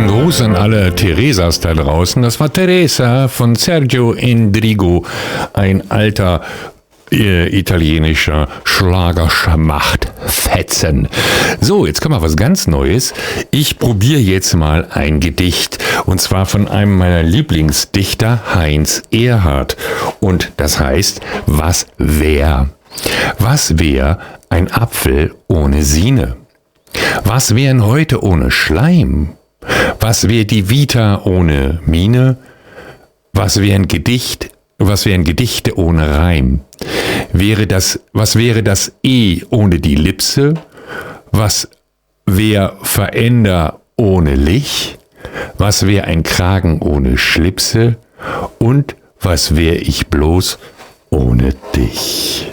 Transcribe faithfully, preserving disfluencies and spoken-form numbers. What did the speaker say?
Gruß an alle Theresas da draußen. Das war Teresa von Sergio Endrigo, ein alter äh, italienischer Schlagerschmachtfetzen. So, jetzt kommt mal was ganz Neues. Ich probiere jetzt mal ein Gedicht, und zwar von einem meiner Lieblingsdichter, Heinz Erhardt. Und das heißt, was wär? Was wär ein Apfel ohne Sine? Was wären heute ohne Schleim? Was wäre die Vita ohne Mine? Was wären Gedicht, was wären Gedichte ohne Reim? Wäre das, was wäre das E ohne die Lipse? Was wär Veränder ohne Lich? Was wär ein Kragen ohne Schlipse? Und was wär ich bloß ohne dich?